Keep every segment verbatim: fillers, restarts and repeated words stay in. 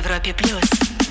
Европе плюс.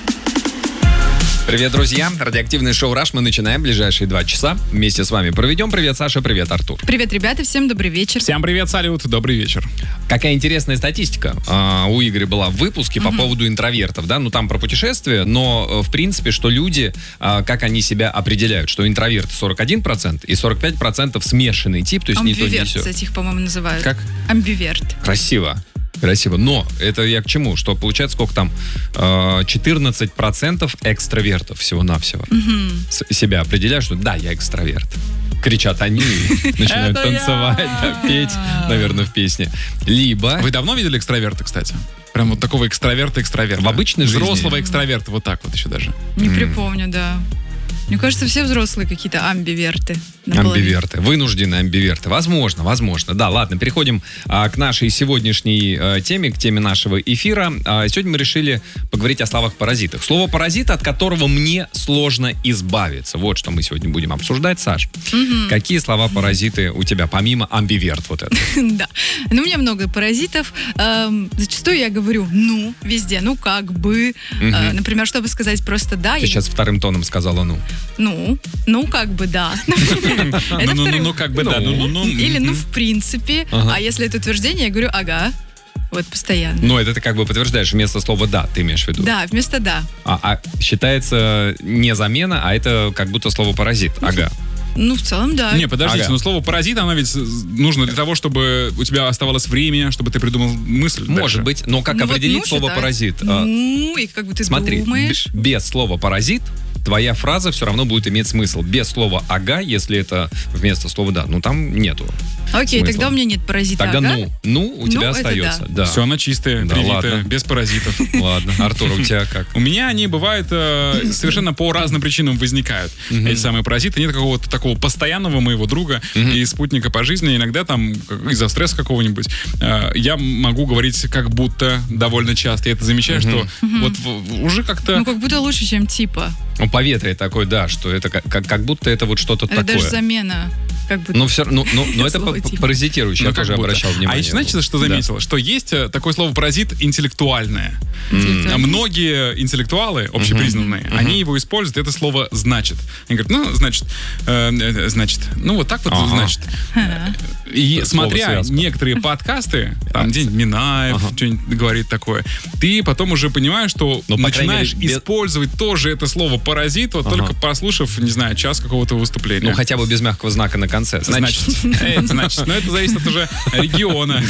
Привет, друзья! Радиоактивное шоу «Раш» мы начинаем ближайшие два часа. Вместе с вами проведем. Привет, Саша, привет, Артур. Привет, ребята, всем добрый вечер. Всем привет, салют, добрый вечер. Какая интересная статистика а, у Игоря была в выпуске по Мгм. поводу интровертов, да? Ну, там про путешествия, но, в принципе, что люди, а, как они себя определяют, что интроверт сорок один процент и сорок пять процентов смешанный тип, то есть не то, не Амбиверт, сё. кстати, их, по-моему, называют. Как? Амбиверт. Красиво. Красиво. Но это я к чему? Что получается, сколько там? Э, четырнадцать процентов экстравертов всего-навсего Мгм. с- себя определяют, что да, я экстраверт. Кричат они и начинают Это я! танцевать, да, петь, наверное, в песне. Либо Вы давно видели экстраверта, кстати? Прям вот такого экстраверта-экстраверта. В обычной жизни? Взрослого экстраверта, вот так вот еще даже. Не М. припомню, да. Мне кажется, все взрослые какие-то амбиверты. наполовину. амбиверты, вынужденные амбиверты. Возможно, возможно. Да, ладно, переходим а, к нашей сегодняшней а, теме, к теме нашего эфира. А, сегодня мы решили поговорить о словах-паразитах. Слово «паразит», от которого мне сложно избавиться. Вот что мы сегодня будем обсуждать. Саш, Мгм. какие слова-паразиты у тебя, помимо амбиверт вот это? Да. Ну, у меня много паразитов. Эм, зачастую я говорю «ну» везде. Ну, как бы. Мгм. Э, например, чтобы сказать просто «да». Ты я сейчас вторым тоном сказала «ну». Ну, ну, как бы да. Это Ну-ну-ну, второй- ну как бы да, Ну. ну-ну-ну. Или ну, мгм. в принципе. Ага. А если это утверждение, я говорю «ага». Вот постоянно. Но это ты как бы подтверждаешь вместо слова «да», ты имеешь в виду? Да, вместо «да». А, а считается не замена, а это как будто слово «паразит». Ага. Ну, в целом, да. Не, подождите, Ага. но слово «паразит», оно ведь нужно для того, чтобы у тебя оставалось время, чтобы ты придумал мысль Может дальше. быть, но как Ну, вот определить «ну» слово считается. «паразит? А, Ну, и как бы ты Смотри, думаешь. б- без слова «паразит» твоя фраза все равно будет иметь смысл. Без слова «ага», если это вместо слова «да», ну там нету. Окей, смысла. тогда у меня нет паразита. Тогда ага. «ну». «Ну» у Ну, тебя это остается. да. Да. Все, она чистая, Да привитая, ладно. без паразитов. Ладно. Артур, у тебя как? У меня они бывают э, совершенно по разным причинам возникают. Мгм. Эти самые паразиты. Нет какого-то такого постоянного моего друга Мгм. и спутника по жизни. Иногда там как- из-за стресса какого-нибудь э, я могу говорить как будто довольно часто. Я это замечаю, Мгм. что вот в- уже как-то... Ну, как будто лучше, чем типа. Ну, поветрие такое, да, что это как, как, как будто это вот что-то Это такое. даже замена. Как будто. Но все равно, но, но это Слово па- типа. паразитирующее, Ну, я как тоже будто. обращал внимание. А еще знаете, что Да. заметил? Что есть э, такое слово «паразит» интеллектуальное. М. Интеллектуальное. А многие интеллектуалы, общепризнанные, Мгм. они его используют, это слово «значит». Они говорят, ну, значит, э, э, значит, ну, вот так вот, Ага. значит. Ага. И Слово смотря связка. некоторые подкасты, там, где Минаев Ага. что-нибудь говорит такое, ты потом уже понимаешь, что Ну, по крайней начинаешь мере, без- использовать тоже это слово «паразит», вот Ага. только послушав, не знаю, час какого-то выступления. Ну, хотя бы без мягкого знака на конце. Значит, э, значит, но это зависит от уже региона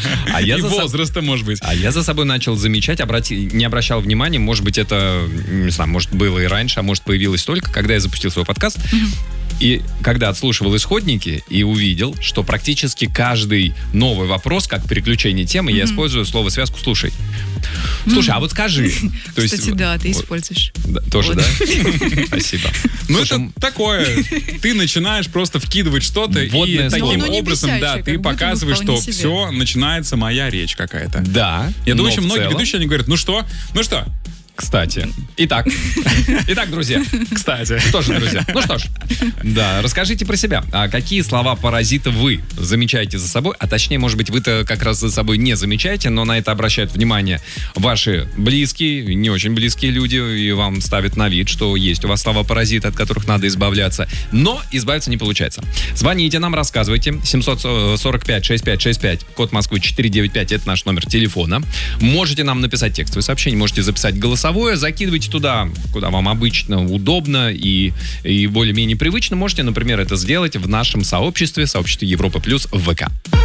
А я и за со- возраста, может быть. А я за собой начал замечать, обрати... не обращал внимания, может быть, это, не знаю, может, было и раньше, а может, появилось только, когда я запустил свой подкаст. И когда отслушивал исходники и увидел, что практически каждый новый вопрос, как переключение темы, я использую слово-связку «слушай». Слушай, а вот скажи. То есть, Кстати, да, ты вот, используешь. да, тоже, Вот. да? Спасибо. Ну, Слушай, это такое. Ты начинаешь просто вкидывать что-то, Вводное и слово. таким Но оно не образом, бесячее, да, как ты будто бы показываешь, что вполне себе. все, начинается моя речь какая-то. да. Я думаю, но что в многие целом- ведущие, они говорят, ну что, ну что, Кстати. Итак. Итак, друзья. кстати. Что же, друзья? Ну что ж. Да, расскажите про себя. А какие слова-паразиты вы замечаете за собой? А точнее, может быть, вы-то как раз за собой не замечаете, но на это обращают внимание ваши близкие, не очень близкие люди, и вам ставят на вид, что есть у вас слова-паразиты, от которых надо избавляться. Но избавиться не получается. Звоните нам, рассказывайте. семь сорок пять шестьдесят пять шестьдесят пять, код Москвы четыреста девяносто пять, это наш номер телефона. Можете нам написать текстовое сообщение, можете записать голосовое, закидывайте туда, куда вам обычно удобно и, и более-менее привычно. Можете, например, это сделать в нашем сообществе, сообществе Европа Плюс в ВК.